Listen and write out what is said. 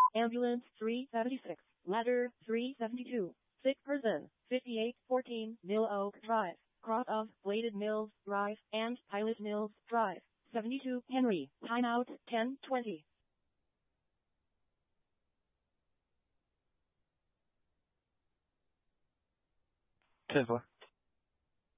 Ambulance 376, ladder 372, sick person 5814 Mill Oak Drive, cross of Bladed Mills Drive and Pilot Mills Drive, 72 Henry, timeout 10:20. 10-4.